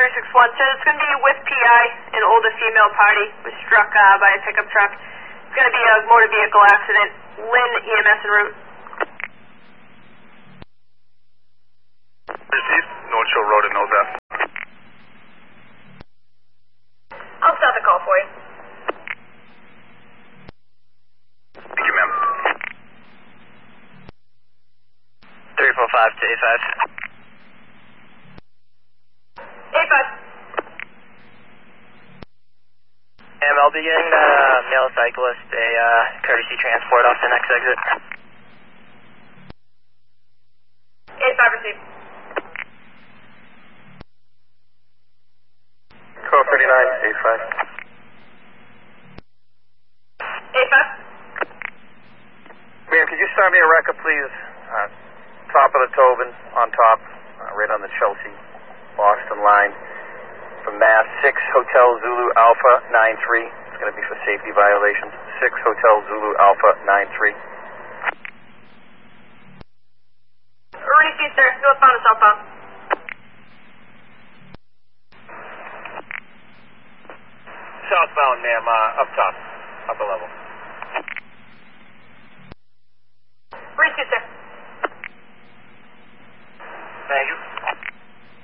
5361. So it's going to be with PI, an older female party was struck by a pickup truck. It's going to be a motor vehicle accident. Lynn EMS en route. Received. North Shore Road and Nose F. I'll start the call for you. Thank you, ma'am. 345 to A5. A5. I'll be getting the male cyclist a courtesy transport off the next exit. A5 received. Code 39, A5. A5. Ma'am, could you start me a record, please? Top of the Tobin, on top, right on the Chelsea, Boston line. From Mass 6 Hotel Zulu Alpha 93. It's going to be for safety violations. 6 Hotel Zulu Alpha 93. Received, sir. Northbound and southbound. Southbound, ma'am, up top, upper level.